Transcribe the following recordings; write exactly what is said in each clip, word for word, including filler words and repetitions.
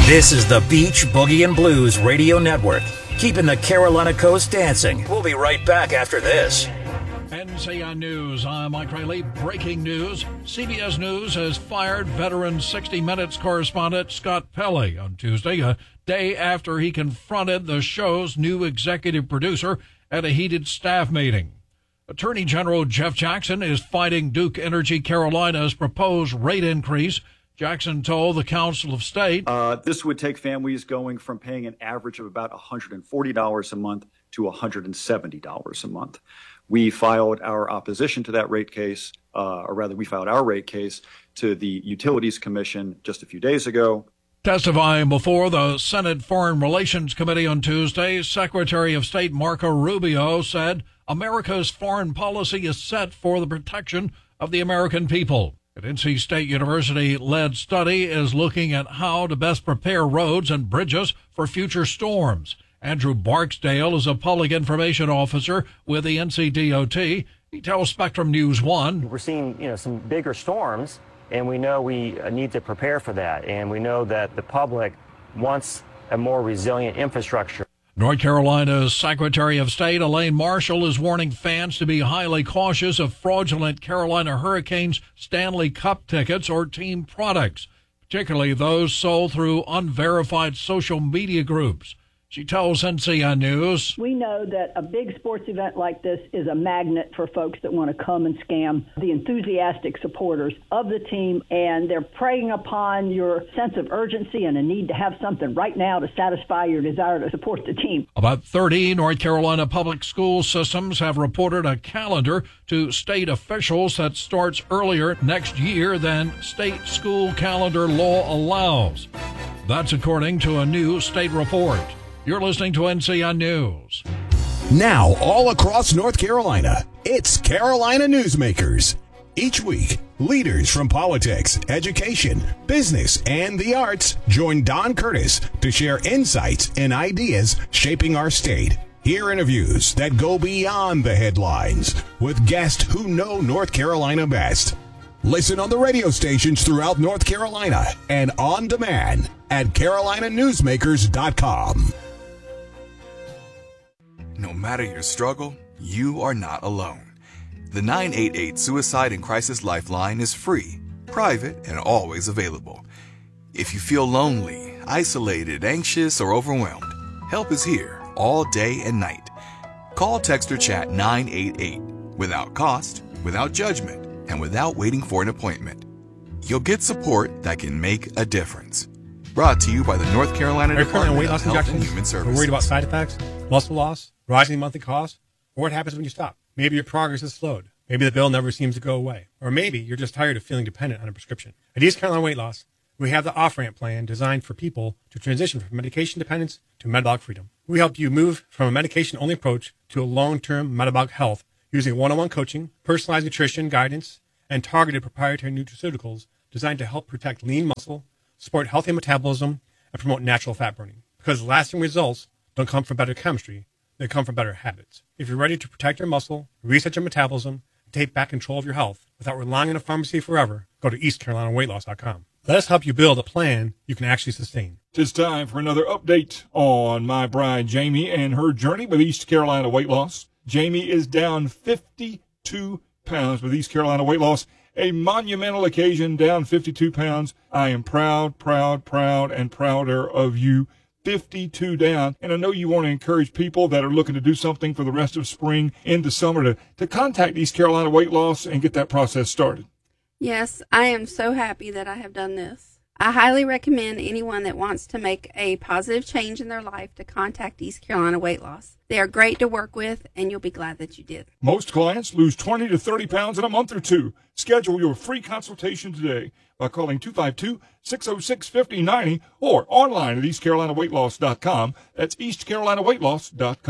This is the Beach Boogie and Blues Radio Network, keeping the Carolina coast dancing. We'll be right back after this. N C I News, I'm Mike Riley. Breaking news. C B S News has fired veteran sixty minutes correspondent Scott Pelley on Tuesday, a day after he confronted the show's new executive producer at a heated staff meeting. Attorney General Jeff Jackson is fighting Duke Energy Carolina's proposed rate increase. Jackson told the Council of State, Uh, this would take families going from paying an average of about one hundred forty dollars a month to one hundred seventy dollars a month. We filed our opposition to that rate case, uh, or rather we filed our rate case to the Utilities Commission just a few days ago. Testifying before the Senate Foreign Relations Committee on Tuesday, Secretary of State Marco Rubio said America's foreign policy is set for the protection of the American people. An N C State University-led study is looking at how to best prepare roads and bridges for future storms. Andrew Barksdale is a public information officer with the N C D O T. He tells Spectrum News One. We're seeing, you know, some bigger storms, and we know we need to prepare for that. And we know that the public wants a more resilient infrastructure. North Carolina's Secretary of State Elaine Marshall is warning fans to be highly cautious of fraudulent Carolina Hurricanes Stanley Cup tickets or team products, particularly those sold through unverified social media groups. She tells N C I News, we know that a big sports event like this is a magnet for folks that want to come and scam the enthusiastic supporters of the team, and they're preying upon your sense of urgency and a need to have something right now to satisfy your desire to support the team. About thirty North Carolina public school systems have reported a calendar to state officials that starts earlier next year than state school calendar law allows. That's according to a new state report. You're listening to N C I News. Now, all across North Carolina, it's Carolina Newsmakers. Each week, leaders from politics, education, business, and the arts join Don Curtis to share insights and ideas shaping our state. Hear interviews that go beyond the headlines with guests who know North Carolina best. Listen on the radio stations throughout North Carolina and on demand at carolina newsmakers dot com. No matter your struggle, you are not alone. The nine eight eight Suicide and Crisis Lifeline is free, private, and always available. If you feel lonely, isolated, anxious, or overwhelmed, help is here all day and night. Call, text, or chat nine eight eight without cost, without judgment, and without waiting for an appointment. You'll get support that can make a difference. Brought to you by the North Carolina Are you currently on Department weight of loss Health and injections? Human Or Services. worried about side effects, muscle loss, rising monthly costs, or what happens when you stop? Maybe your progress is slowed. Maybe the bill never seems to go away. Or maybe you're just tired of feeling dependent on a prescription. At East Carolina Weight Loss, we have the off-ramp plan designed for people to transition from medication dependence to metabolic freedom. We help you move from a medication-only approach to a long-term metabolic health using one-on-one coaching, personalized nutrition guidance, and targeted proprietary nutraceuticals designed to help protect lean muscle, support healthy metabolism, and promote natural fat burning. Because lasting results don't come from better chemistry, they come from better habits. If you're ready to protect your muscle, reset your metabolism, and take back control of your health without relying on a pharmacy forever, go to east carolina weight loss dot com. Let us help you build a plan you can actually sustain. It's time for another update on my bride Jamie and her journey with East Carolina Weight Loss. Jamie is down fifty-two pounds with East Carolina Weight Loss. A monumental occasion, down fifty-two pounds. I am proud, proud, proud, and prouder of you. fifty-two down. And I know you want to encourage people that are looking to do something for the rest of spring into summer to, to contact East Carolina Weight Loss and get that process started. Yes, I am so happy that I have done this. I highly recommend anyone that wants to make a positive change in their life to contact East Carolina Weight Loss. They are great to work with, and you'll be glad that you did. Most clients lose twenty to thirty pounds in a month or two. Schedule your free consultation today by calling two five two, six oh six, five oh nine oh or online at east carolina weight loss dot com. That's east carolina weight loss dot com.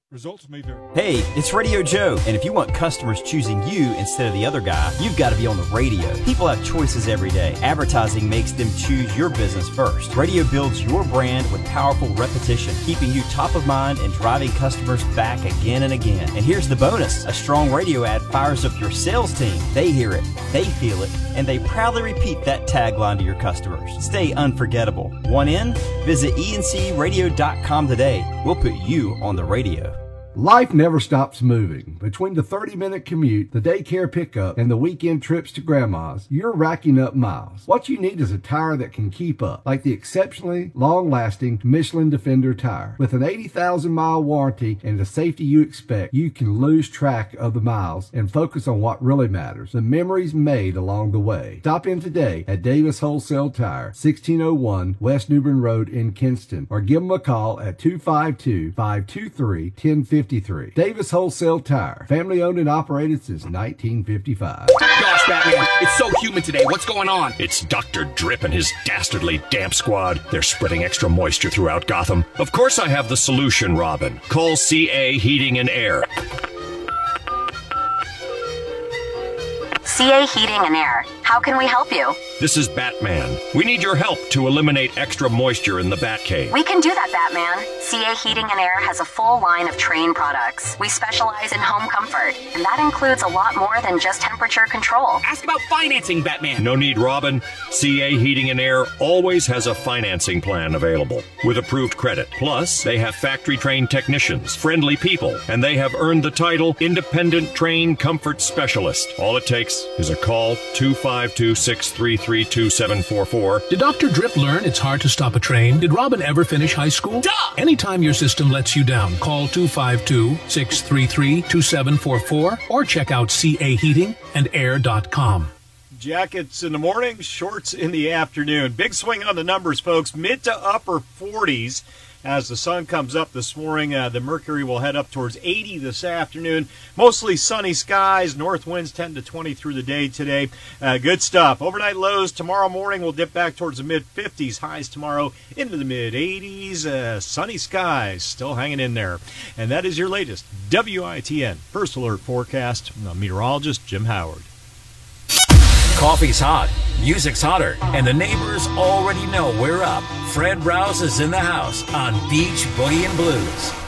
Results may vary. Hey, it's Radio Joe, and if you want customers choosing you instead of the other guy, you've got to be on the radio. People have choices every day. Advertising makes them choose your business first. Radio builds your brand with powerful repetition, keeping you top of mind and driving customers back again and again. And here's the bonus. A strong radio ad fires up your sales team. They hear it, they feel it, and they proudly repeat that tagline to your customers. Stay unforgettable. Want in? Visit E N C radio dot com today. We'll put you on the radio. Life never stops moving. Between the thirty-minute commute, the daycare pickup, and the weekend trips to Grandma's, you're racking up miles. What you need is a tire that can keep up, like the exceptionally long-lasting Michelin Defender tire. With an eighty thousand mile warranty and the safety you expect, you can lose track of the miles and focus on what really matters, the memories made along the way. Stop in today at Davis Wholesale Tire, sixteen oh one West New Bern Road in Kinston, or give them a call at two five two, five two three, one oh five three. Davis Wholesale Tire, family owned and operated since nineteen fifty-five. Gosh, Batman, it's so humid today. What's going on? It's Doctor Drip and his dastardly damp squad. They're spreading extra moisture throughout Gotham. Of course I have the solution, Robin. Call C A Heating and Air. C A Heating and Air. How can we help you? This is Batman. We need your help to eliminate extra moisture in the Batcave. We can do that, Batman. C A Heating and Air has a full line of Trane products. We specialize in home comfort, and that includes a lot more than just temperature control. Ask about financing, Batman. No need, Robin. C A Heating and Air always has a financing plan available with approved credit. Plus, they have factory-trained technicians, friendly people, and they have earned the title Independent Trane Comfort Specialist. All it takes is a call, two five two, six three three, two seven four four. Did Doctor Drip learn it's hard to stop a train? Did Robin ever finish high school? Duh! Anytime your system lets you down, call two five two, six three three, two seven four four or check out C A heating and air dot com. Jackets in the morning, shorts in the afternoon. Big swing on the numbers, folks. Mid to upper forties. As the sun comes up this morning, uh, the mercury will head up towards eighty this afternoon. Mostly sunny skies, north winds ten to twenty through the day today. Uh, good stuff. Overnight lows tomorrow morning will dip back towards the mid fifties. Highs tomorrow into the mid eighties. Uh, sunny skies still hanging in there. And that is your latest W I T N First Alert Forecast. I'm meteorologist Jim Howard. Coffee's hot, music's hotter, and the neighbors already know we're up. Fred Rouse is in the house on Beach Boogie and Blues.